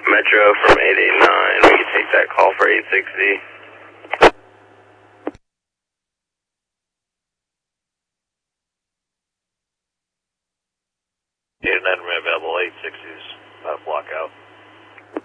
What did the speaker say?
Metro from 889, we can take that call for 860. 889 available, 860s.